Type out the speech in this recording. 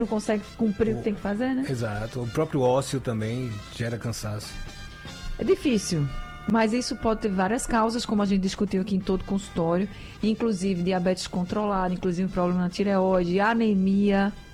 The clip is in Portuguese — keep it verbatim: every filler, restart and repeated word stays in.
não consegue cumprir o que tem que fazer, né? Exato. O próprio ósseo também gera cansaço. É difícil, mas isso pode ter várias causas, como a gente discutiu aqui em todo consultório, inclusive diabetes controlado, inclusive problema na tireoide, anemia,